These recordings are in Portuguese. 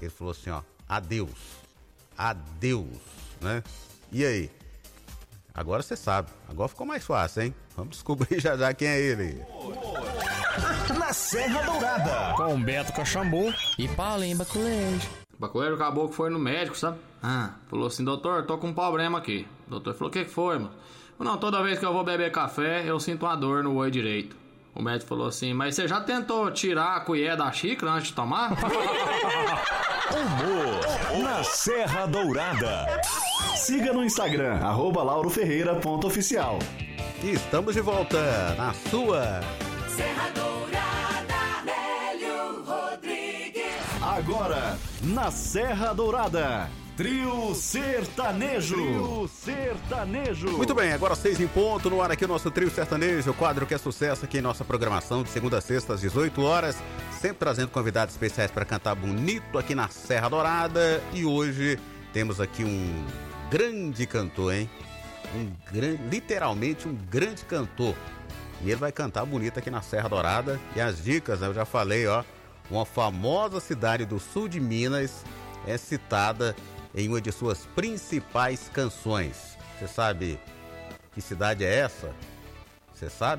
Ele falou assim, ó, adeus, né? E aí? Agora você sabe, agora ficou mais fácil, hein? Vamos descobrir já quem é ele. Na Serra Dourada, com Beto Caxambu e Paulinho Baculejo. O baculeiro acabou que foi no médico, sabe? Falou assim, doutor, tô com um problema aqui. O doutor falou, o que foi, mano? Não, toda vez que eu vou beber café, eu sinto uma dor no olho direito. O médico falou assim, mas você já tentou tirar a colher da xícara antes de tomar? Humor na Serra Dourada. Siga no Instagram, @lauroferreira.oficial. E estamos de volta na sua Serra Dourada, Nélio Rodrigues. Agora, na Serra Dourada, Trio Sertanejo. Muito bem, agora 6 em ponto, no ar aqui o nosso Trio Sertanejo, o quadro que é sucesso aqui em nossa programação de segunda a sexta às 18 horas, sempre trazendo convidados especiais para cantar bonito aqui na Serra Dourada. E hoje temos aqui um grande cantor, hein? Literalmente um grande cantor. E ele vai cantar bonito aqui na Serra Dourada. E as dicas, eu já falei, ó, uma famosa cidade do sul de Minas é citada em uma de suas principais canções. Você sabe que cidade é essa? Você sabe?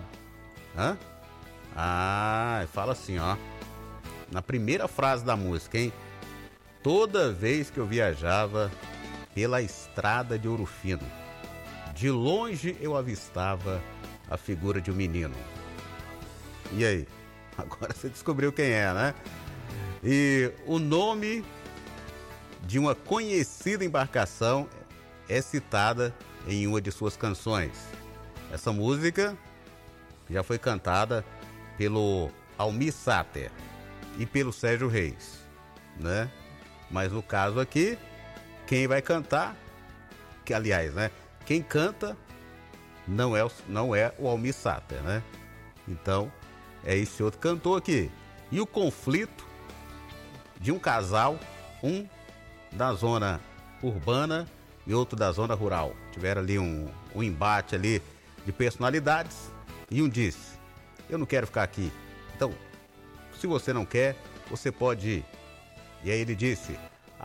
Fala assim, ó. Na primeira frase da música, hein? Toda vez que eu viajava pela estrada de Ouro Fino, de longe eu avistava a figura de um menino. E aí? Agora você descobriu quem é, né? E o nome de uma conhecida embarcação é citada em uma de suas canções. Essa música já foi cantada pelo Almir Sater e pelo Sérgio Reis, né? Mas no caso aqui, quem vai cantar, que aliás, né? Quem canta não é o Almir Sater, né? Então, é esse outro cantor aqui. E o conflito de um casal, um da zona urbana e outro da zona rural. Tiveram ali um embate ali de personalidades e um disse, eu não quero ficar aqui. Então, se você não quer, você pode ir. E aí ele disse,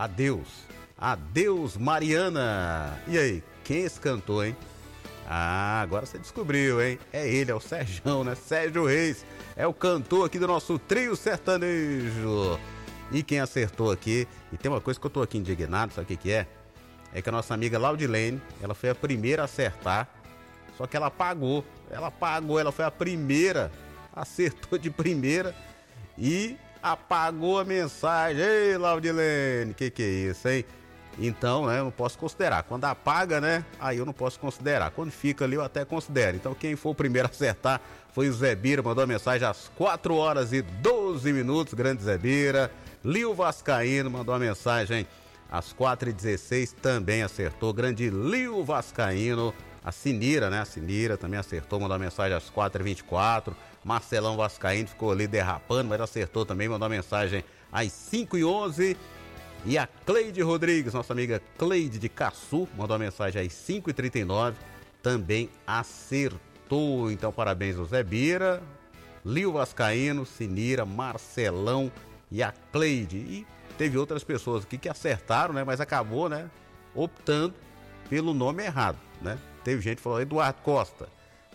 adeus Mariana. E aí, quem é esse cantor, hein? Agora você descobriu, hein? É ele, é o Serjão, né? Sérgio Reis é o cantor aqui do nosso Trio Sertanejo. E quem acertou aqui, e tem uma coisa que eu tô aqui indignado, sabe o que é? É que a nossa amiga Laudilene, ela foi a primeira a acertar, só que ela apagou, ela foi a primeira, acertou de primeira e apagou a mensagem. Ei, Laudilene, que é isso, hein? Então, né, eu não posso considerar. Quando apaga, né, aí eu não posso considerar. Quando fica ali, eu até considero. Então, quem for o primeiro a acertar foi o Zé Bira, mandou a mensagem às 4 horas e 12 minutos, grande Zé Bira. Lio Vascaíno mandou uma mensagem às 4h16, também acertou, grande Lio Vascaíno. A Sinira, né, a Sinira também acertou, mandou uma mensagem às 4h24. Marcelão Vascaíno ficou ali derrapando, mas acertou também, mandou uma mensagem às 5h11. E a Cleide Rodrigues, nossa amiga Cleide de Caçu, mandou uma mensagem às 5h39, também acertou. Então, parabéns ao Zé Bira, Lio Vascaíno, Sinira, Marcelão e a Cleide. E teve outras pessoas aqui que acertaram, né? Mas acabou, né? Optando pelo nome errado, né? Teve gente que falou Eduardo Costa.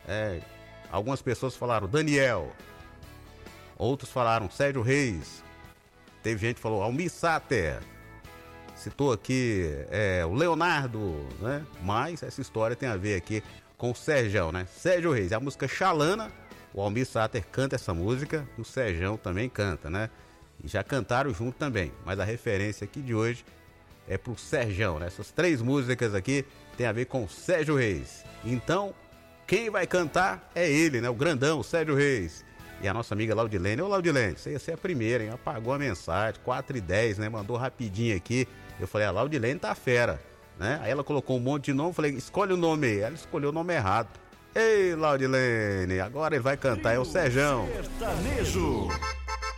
Algumas pessoas falaram Daniel. Outros falaram Sérgio Reis. Teve gente que falou Almir Sater. Citou aqui o Leonardo, né? Mas essa história tem a ver aqui com o Serjão, né? Sérgio Reis, a música Xalana. O Almir Sater canta essa música e o Serjão também canta, né? E já cantaram junto também, mas a referência aqui de hoje é pro Serjão, né? Essas 3 músicas aqui tem a ver com o Sérgio Reis. Então, quem vai cantar é ele, né? O grandão, o Sérgio Reis. E a nossa amiga Laudilene. Ô Laudilene, você ia ser a primeira, hein? Apagou a mensagem, 4h10, né? Mandou rapidinho aqui. Eu falei, a Laudilene tá fera, né? Aí ela colocou um monte de nome, falei, escolhe o nome aí. Ela escolheu o nome errado. Ei, Laudilene, agora ele vai cantar, é o Serjão. Sertanejo.